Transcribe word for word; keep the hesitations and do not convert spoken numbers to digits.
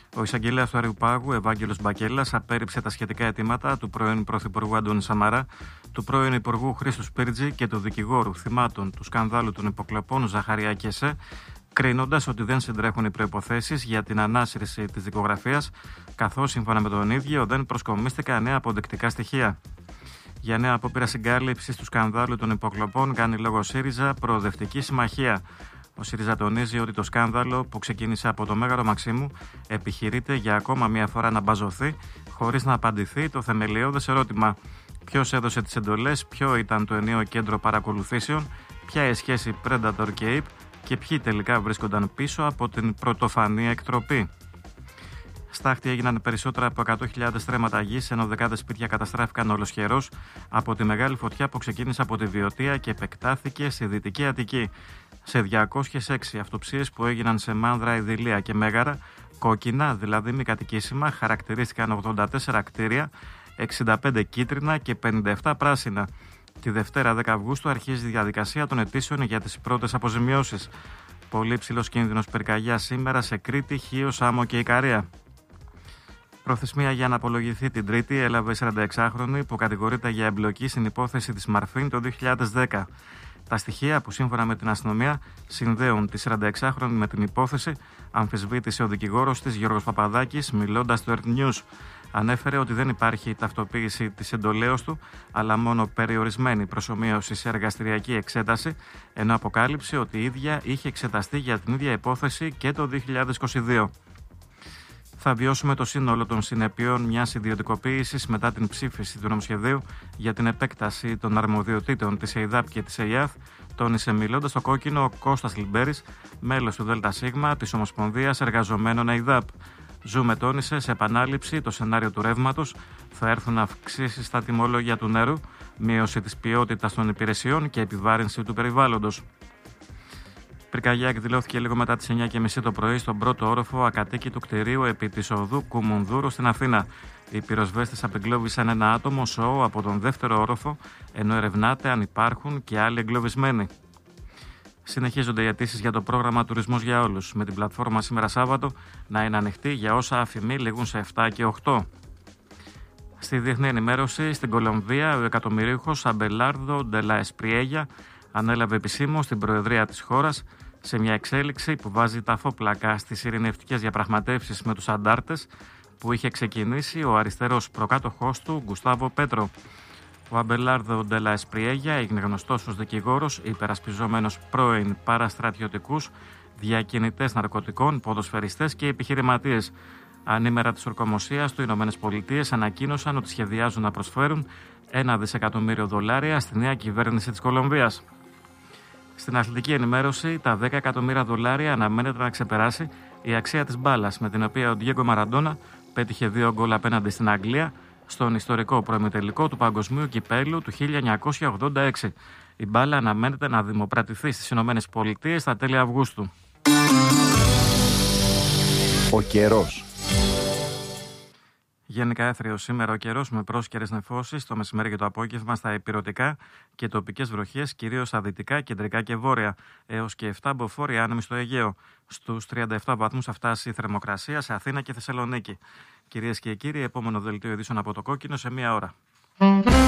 Ο εισαγγελέας του Αριουπάγου, Ευάγγελος Μπακέλλας, απέρριψε τα σχετικά αιτήματα του πρώην Πρωθυπουργού Αντώνη Σαμαρά, του πρώην Υπουργού Χρήστου Σπίρτζη και του δικηγόρου θυμάτων του σκανδάλου των υποκλοπών Ζαχαριά και ΣΕ, κρίνοντας ότι δεν συντρέχουν οι προϋποθέσεις για την ανάσυρση της δικογραφίας, καθώς σύμφωνα με τον ίδιο δεν προσκομίστηκαν νέα αποδεικτικά στοιχεία. Για νέα απόπειρα συγκάλυψης του σκανδάλου των υποκλοπών κάνει λόγο ΣΥΡΙΖΑ Προοδευτική Συμμαχία. Ο ΣΥΡΙΖΑ τονίζει ότι το σκάνδαλο που ξεκίνησε από το Μέγαρο Μαξίμου επιχειρείται για ακόμα μία φορά να μπαζωθεί, χωρίς να απαντηθεί το θεμελιώδες ερώτημα: ποιος έδωσε τις εντολές, ποιο ήταν το ενιαίο κέντρο παρακολουθήσεων, ποια η σχέση Predator και Ape και ποιοι τελικά βρίσκονταν πίσω από την πρωτοφανή εκτροπή. Στάχτη έγιναν περισσότερα από εκατό χιλιάδες στρέμματα γης, ενώ δεκάδες σπίτια καταστράφηκαν ολοσχερώς από τη μεγάλη φωτιά που ξεκίνησε από τη Βιωτία και επεκτάθηκε στη Δυτική Αττική. Σε διακόσιες έξι αυτοψίες που έγιναν σε Μάνδρα, Ιδηλία και Μέγαρα, κόκκινα, δηλαδή μη κατοικήσιμα, χαρακτηρίστηκαν ογδόντα τέσσερα κτίρια, εξήντα πέντε κίτρινα και πενήντα επτά πράσινα. Τη Δευτέρα δέκα Αυγούστου αρχίζει η διαδικασία των αιτήσεων για τις πρώτες αποζημιώσεις. Πολύ υψηλός κίνδυνος πυρκαγιά σήμερα σε Κρήτη, Χίο, Σάμο και Ικαρία. Προθεσμία για να απολογηθεί την Τρίτη έλαβε η σαρανταεξάχρονη που κατηγορείται για εμπλοκή στην υπόθεση της Μαρφίν το δύο χιλιάδες δέκα. Τα στοιχεία που σύμφωνα με την αστυνομία συνδέουν τη σαρανταεξάχρονη με την υπόθεση αμφισβήτησε ο δικηγόρος της Γιώργος Παπαδάκης, μιλώντας στο Earth News. Ανέφερε ότι δεν υπάρχει ταυτοποίηση της εντολέως του, αλλά μόνο περιορισμένη προσομοίωση σε εργαστηριακή εξέταση, ενώ αποκάλυψε ότι η ίδια είχε εξεταστεί για την ίδια υπόθεση και το δύο χιλιάδες είκοσι δύο. Θα βιώσουμε το σύνολο των συνεπειών μιας ιδιωτικοποίησης μετά την ψήφιση του νομοσχεδίου για την επέκταση των αρμοδιοτήτων της ΕΙΔΑΠ και της ΕΙΑΘ, τόνισε μιλώντας στο κόκκινο ο Κώστας Λιμπέρης, μέλος του ΔΣ της Ομοσπονδίας Εργαζομένων ΕΙΔΑΠ. Ζούμε, τόνισε σε επανάληψη το σενάριο του ρεύματος, θα έρθουν αυξήσεις στα τιμολόγια του νερού, μείωση της ποιότητας των υπηρεσιών και επιβάρυνση του περιβάλλοντος. Πυρκαγιά εκδηλώθηκε λίγο μετά τις εννιά και μισή το πρωί στον πρώτο όροφο ακατοίκητου κτηρίου επί της οδού Κουμουνδούρου στην Αθήνα. Οι πυροσβέστες απεγκλώβησαν ένα άτομο σώο από τον δεύτερο όροφο, ενώ ερευνάται αν υπάρχουν και άλλοι εγκλωβισμένοι. Συνεχίζονται οι αιτήσεις για το πρόγραμμα Τουρισμός για Όλους, με την πλατφόρμα σήμερα Σάββατο να είναι ανοιχτή για όσα αφημί λήγουν σε επτά και οκτώ. Στη διεθνή ενημέρωση, στην Κολομβία, ο εκατομμυρίουχος Αμπελάρδο Ντελα Εσπριέγια ανέλαβε επισήμως την προεδρία της χώρας σε μια εξέλιξη που βάζει τα φόπλακα στις ειρηνευτικές διαπραγματεύσεις με τους αντάρτες που είχε ξεκινήσει ο αριστερός προκάτοχός του Γκουστάβο Πέτρο. Ο Αμπελάρδο Ντελα Εσπριέγια έγινε γνωστός ως δικηγόρος, υπερασπιζόμενος πρώην παραστρατιωτικούς, διακινητές ναρκωτικών, ποδοσφαιριστές και επιχειρηματίες. Ανήμερα της ορκομοσίας του, οι ΗΠΑ ανακοίνωσαν ότι σχεδιάζουν να προσφέρουν ένα δισεκατομμύριο δολάρια στη νέα κυβέρνηση της Κολομβίας. Στην αθλητική ενημέρωση, τα δέκα εκατομμύρια δολάρια αναμένεται να ξεπεράσει η αξία της μπάλας, με την οποία ο Ντιέγκο Μαραντόνα πέτυχε δύο γκολ απέναντι στην Αγγλία στον ιστορικό προημιτελικό του Παγκοσμίου Κυπέλλου του χίλια εννιακόσια ογδόντα έξι. Η μπάλα αναμένεται να δημοπρατηθεί στις ΗΠΑ στα τέλη Αυγούστου. Ο καιρός. Γενικά έθριο σήμερα ο καιρός με πρόσκαιρες νεφώσεις το μεσημέρι και το απόγευμα στα ηπειρωτικά και τοπικές βροχές, κυρίως στα δυτικά, κεντρικά και βόρεια, έως και επτά μποφόρ άνεμοι στο Αιγαίο. Στους τριάντα επτά βαθμούς θα φτάσει η θερμοκρασία σε Αθήνα και Θεσσαλονίκη. Κυρίες και κύριοι, επόμενο δελτίο ειδήσεων από το Κόκκινο σε μία ώρα.